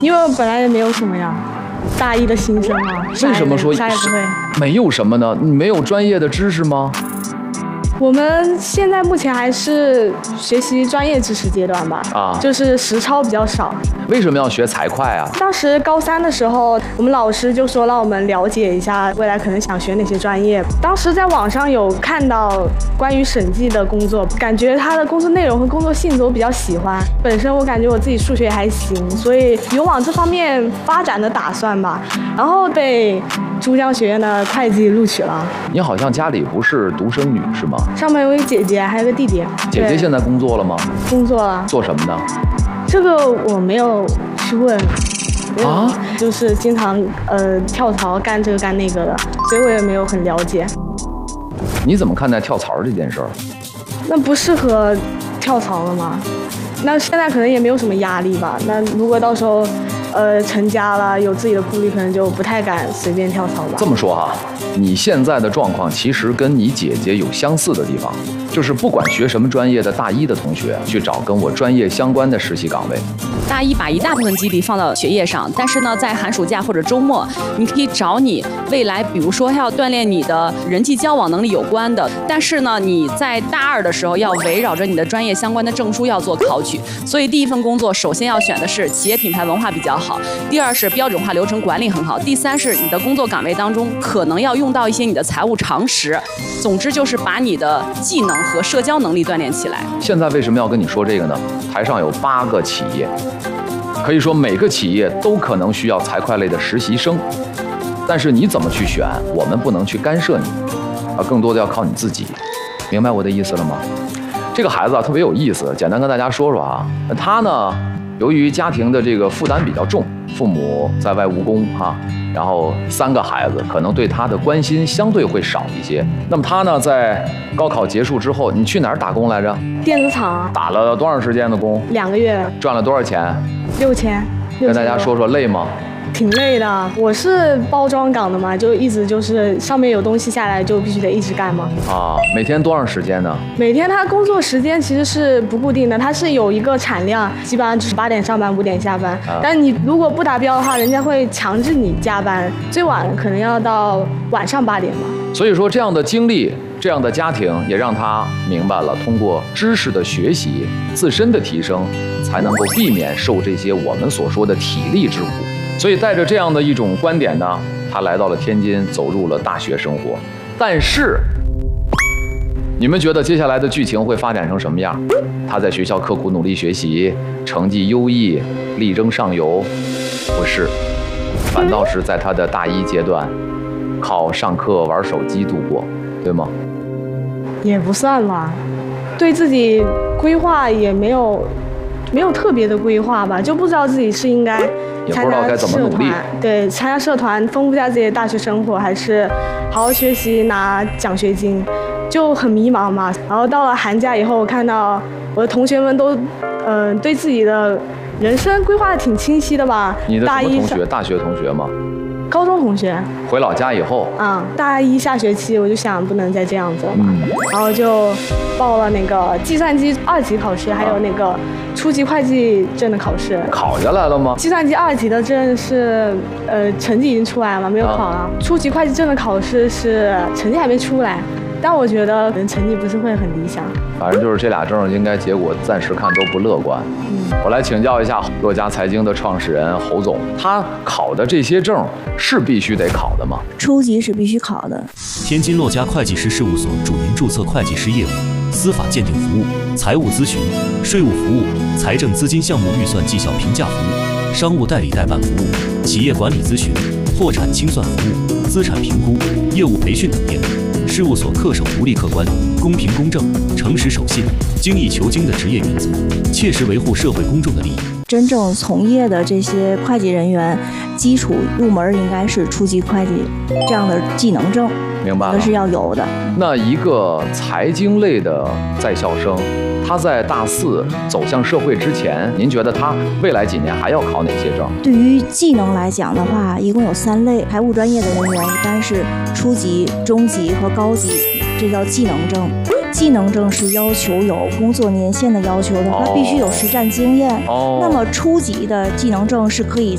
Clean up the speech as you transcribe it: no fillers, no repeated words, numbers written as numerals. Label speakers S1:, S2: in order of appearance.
S1: 因为本来也没有什么呀，大一的新生啊。
S2: 为什么说
S1: 啥也不会？
S2: 没有什么呢？你没有专业的知识吗？
S1: 我们现在目前还是学习专业知识阶段吧，就是实操比较少。
S2: 为什么要学财会啊？
S1: 当时高3的时候，我们老师就说让我们了解一下未来可能想学哪些专业。当时在网上有看到关于审计的工作，感觉他的工作内容和工作性质我比较喜欢。本身我感觉我自己数学还行，所以有往这方面发展的打算吧。然后被珠江学院的会计录取了。
S2: 你好像家里不是独生女是吗？
S1: 上面有一个姐姐，还有个弟弟。
S2: 姐姐现在工作了吗？
S1: 工作了。
S2: 做什么呢？
S1: 这个我没有去问。
S2: 啊，
S1: 就是经常跳槽干这个干那个的，所以我也没有很了解。
S2: 你怎么看待跳槽这件事儿？
S1: 那不适合跳槽了吗？那现在可能也没有什么压力吧。那如果到时候成家了，有自己的顾虑，可能就不太敢随便跳槽吧。
S2: 这么说哈，你现在的状况其实跟你姐姐有相似的地方，就是不管学什么专业的大一的同学去找跟我专业相关的实习岗位。
S3: 大一把一大部分精力放到学业上，但是呢，在寒暑假或者周末，你可以找你未来，比如说要锻炼你的人际交往能力有关的。但是呢，你在大2的时候要围绕着你的专业相关的证书要做考取。所以第一份工作首先要选的是企业品牌文化比较好，第2是标准化流程管理很好，第3是你的工作岗位当中可能要用到一些你的财务常识。总之就是把你的技能和社交能力锻炼起来。
S2: 现在为什么要跟你说这个呢？台上有8个企业，可以说每个企业都可能需要财会类的实习生，但是你怎么去选，我们不能去干涉你，更多的要靠你自己。明白我的意思了吗？这个孩子特别有意思，简单跟大家说说啊。他呢，由于家庭的这个负担比较重，父母在外务工然后3个孩子，可能对他的关心相对会少一些。那么他呢，在高考结束之后，你去哪儿打工来着？
S1: 电子厂。
S2: 打了多长时间的工
S1: ？2个月。
S2: 赚了多少钱
S1: ？6000。
S2: 跟大家说说，累吗？
S1: 挺累的，我是包装岗的嘛，就一直就是上面有东西下来就必须得一直干嘛。
S2: 每天多长时间呢？
S1: 每天他工作时间其实是不固定的，他是有一个产量，基本上就是8点上班，5点下班。但你如果不达标的话，人家会强制你加班，最晚可能要到晚上8点吧。
S2: 所以说这样的经历，这样的家庭也让他明白了，通过知识的学习，自身的提升，才能够避免受这些我们所说的体力之苦。所以带着这样的一种观点呢，他来到了天津，走入了大学生活。但是你们觉得接下来的剧情会发展成什么样？他在学校刻苦努力学习，成绩优异，力争上游？不是，反倒是在他的大一阶段靠上课玩手机度过，对吗？
S1: 也不算吧，对自己规划也没有特别的规划吧，就不知道自己是应该
S2: 也不知道该怎么努力。
S1: 对，参加社团丰富一下自己的大学生活，还是好好学习拿奖学金，就很迷茫嘛。然后到了寒假以后，我看到我的同学们都对自己的人生规划的挺清晰的吧。
S2: 你的什么同学？大学同学吗？
S1: 高中同学。
S2: 回老家以后，
S1: 大一下学期我就想不能再这样子了嘛，然后就报了那个计算机2级考试，还有那个初级会计证的考试。
S2: 考下来了吗？
S1: 计算机2级的证是成绩已经出来了，没有考了。初级会计证的考试是成绩还没出来，但我觉得可能成绩不是会很理想。
S2: 反正就是这俩证应该结果暂时看都不乐观。我来请教一下洛家财经的创始人侯总，他考的这些证是必须得考的吗？
S4: 初级是必须考的。
S5: 天津洛家会计师事务所主营注册会计师业务、司法鉴定服务、财务咨询、税务服务、财政资金项目预算绩效评价服务、商务代理代办服务、企业管理咨询、破产清算服务、资产评估、业务培训等业务。事务所恪守独立客观、公平公正、诚实守信、精益求精的职业原则，切实维护社会公众的利益。
S4: 真正从业的这些会计人员，基础入门应该是初级会计这样的技能证，
S2: 明白了，
S4: 这是要有的。
S2: 那一个财经类的在校生，他在大4走向社会之前，您觉得他未来几年还要考哪些证？
S4: 对于技能来讲的话，一共有3类。财务专业的人员一般是初级、中级和高级，这叫技能证。技能证是要求有工作年限的要求的，它必须有实战经验。那么初级的技能证是可以